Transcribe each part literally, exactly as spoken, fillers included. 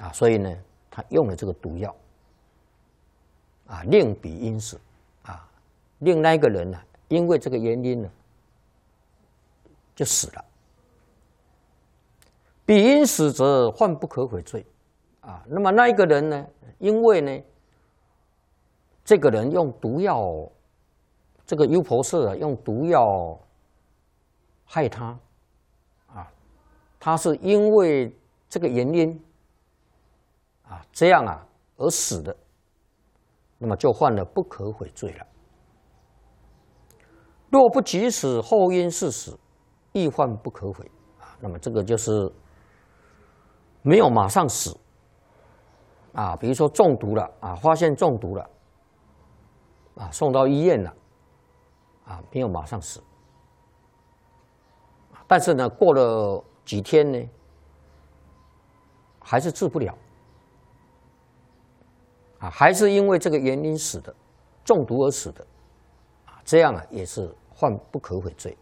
啊，所以呢，他用了这个毒药啊，令彼因死啊，令那个人呢，因为这个原因呢，就死了。彼因死则患不可悔罪啊。那么那一个人呢，因为呢，这个人用毒药，这个优婆塞啊，用毒药害他啊，他是因为这个原因啊，这样啊而死的，那么就犯了不可悔罪了。若不及死，后因是死，亦犯不可悔啊。那么这个就是没有马上死啊，比如说中毒了啊，发现中毒了啊，送到医院了啊，没有马上死，但是呢，过了几天呢，还是治不了啊，还是因为这个原因死的，中毒而死的啊，这样啊也是犯不可悔罪。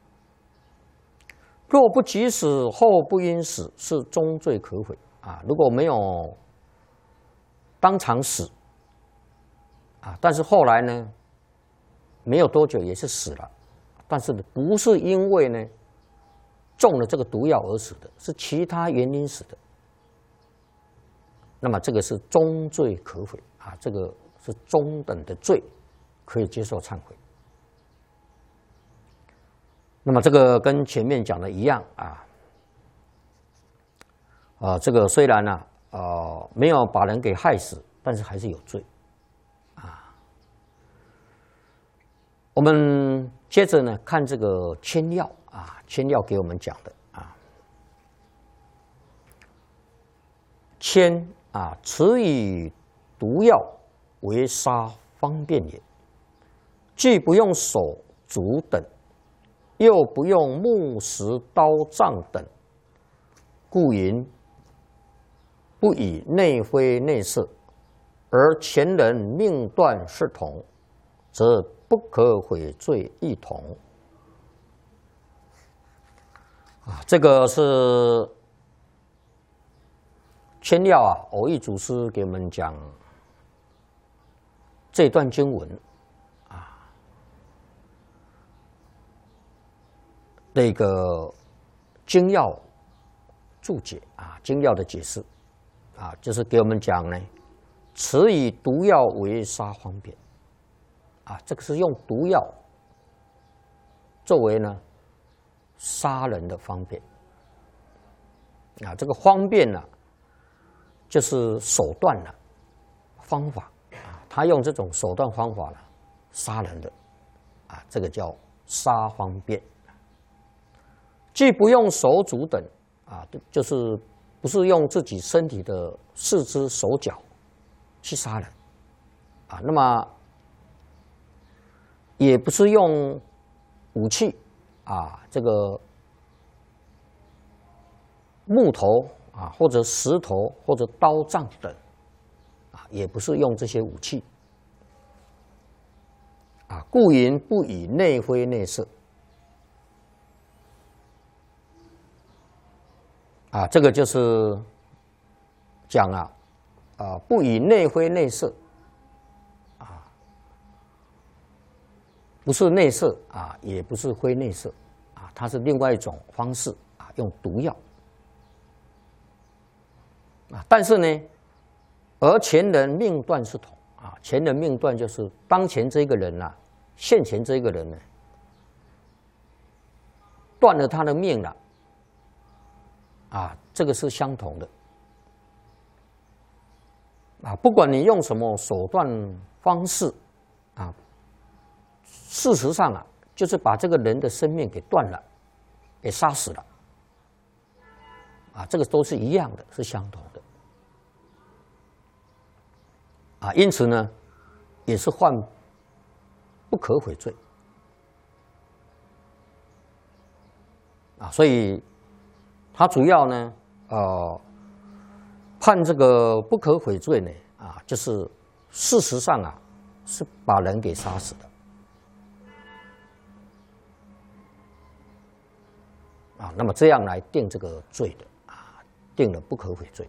若不及死，后不因死，是终罪可悔啊。如果没有当场死啊，但是后来呢，没有多久也是死了，但是不是因为呢中了这个毒药而死的，是其他原因死的。那么这个是终罪可悔啊，这个是中等的罪，可以接受忏悔。那么这个跟前面讲的一样啊，啊，这个虽然呢、啊，呃，没有把人给害死，但是还是有罪，啊。我们接着呢看这个签要啊，签要给我们讲的啊，签啊，此以毒药为杀方便也，既不用手足等。又不用木石刀杖等，故云不以内灰内色，而前人命断是同，则不可悔罪亦同。啊，这个是签要啊，偶益祖师给我们讲这段经文。那个经要注解啊，经要的解释啊，就是给我们讲呢，此以毒药为杀方便啊，这个是用毒药作为呢杀人的方便啊，这个方便呢、啊，就是手段了、啊、方法啊，他用这种手段方法呢杀人的啊，这个叫杀方便。既不用手足等啊，就是不是用自己身体的四肢手脚去杀人啊，那么也不是用武器啊，这个木头啊，或者石头或者刀杖等啊，也不是用这些武器啊，故云不以内灰内色。啊，这个就是讲啊，啊，不以内灰内色，啊，不是内色啊，也不是灰内色啊，它是另外一种方式啊，用毒药啊，但是呢，而前人命断是同啊，前人命断就是当前这个人呐、啊，现前这个人呢，断了他的命了。啊，这个是相同的啊！不管你用什么手段方式啊，事实上啊，就是把这个人的生命给断了，给杀死了啊！这个都是一样的，是相同的啊！因此呢，也是犯不可悔罪啊！所以。他主要呢，呃，判这个不可悔罪呢，啊，就是事实上啊，是把人给杀死的，啊，那么这样来定这个罪的，啊，定了不可悔罪。